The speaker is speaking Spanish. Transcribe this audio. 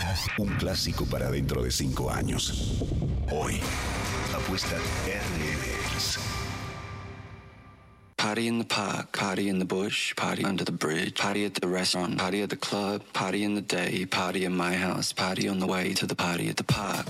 Un clásico para dentro de 5 años. Hoy, apuesta RMX. Party in the park, party in the bush, party under the bridge, party at the restaurant, party at the club, party in the day, party in my house, party on the way to the party at the park.